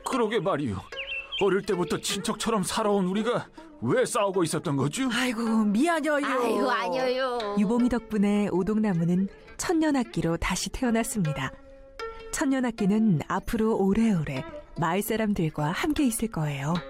그러게 말이요. 어릴 때부터 친척처럼 살아온 우리가 왜 싸우고 있었던 거죠? 아이고 미안해요. 아유, 아니에요. 유봉이 덕분에 오동나무는 천년악기로 다시 태어났습니다. 천년악기는 앞으로 오래오래 마을 사람들과 함께 있을 거예요.